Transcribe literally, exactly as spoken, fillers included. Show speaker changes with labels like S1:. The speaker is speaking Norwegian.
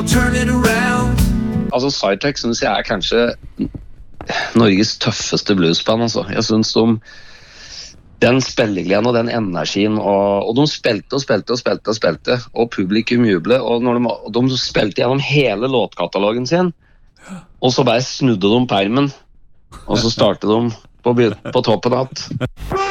S1: Altså, Sidetrack synes jeg er kanskje Norges tøffeste bluesband, altså. Jeg synes de den spillegleden og den energien og, og de spilte og spilte og spilte og spilte og publikum juble og, når de, og de spilte gjennom hele låtkatalogen sin og så bare snudde de permen og så startet de på, på toppen at